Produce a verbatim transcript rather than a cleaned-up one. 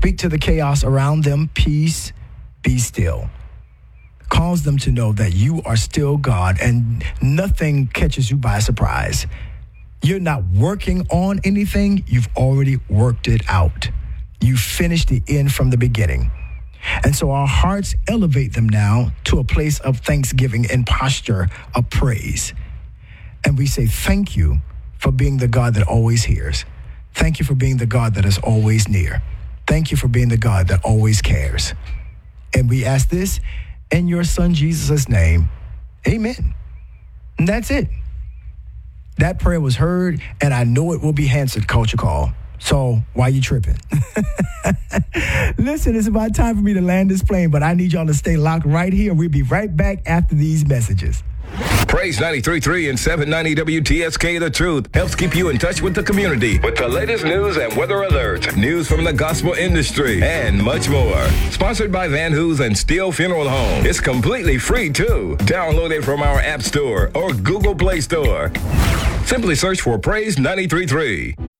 Speak to the chaos around them. Peace, be still. Cause them to know that you are still God and nothing catches you by surprise. You're not working on anything. You've already worked it out. You finished the end from the beginning. And so our hearts elevate them now to a place of thanksgiving and posture of praise. And we say, thank you for being the God that always hears. Thank you for being the God that is always near. Thank you for being the God that always cares. And we ask this in your son Jesus' name. Amen. And that's it. That prayer was heard, and I know it will be answered, Culture Call. So why you tripping? Listen, it's about time for me to land this plane, but I need y'all to stay locked right here. We'll be right back after these messages. Praise ninety-three point three and seven ninety W T S K The Truth helps keep you in touch with the community with the latest news and weather alerts, news from the gospel industry, and much more. Sponsored by Van Hoos and Steel Funeral Home. It's completely free, too. Download it from our App Store or Google Play Store. Simply search for Praise ninety-three point three.